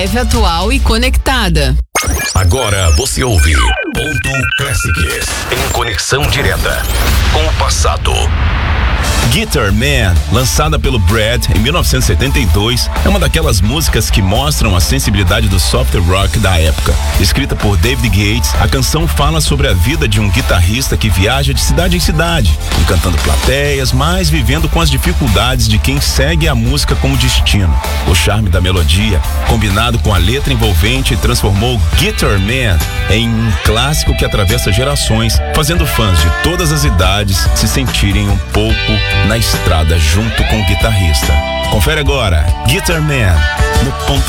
leve, atual e conectada. Agora você ouve Ponto Classics, em conexão direta com o passado. Guitar Man, lançada pelo Brad em 1972, é uma daquelas músicas que mostram a sensibilidade do soft rock da época. Escrita por David Gates, a canção fala sobre a vida de um guitarrista que viaja de cidade em cidade, encantando plateias, mas vivendo com as dificuldades de quem segue a música como destino. O charme da melodia, combinado com a letra envolvente, transformou Guitar Man em um clássico que atravessa gerações, fazendo fãs de todas as idades se sentirem um pouco na estrada junto com o guitarrista. Confere agora, Guitar Man, no Ponto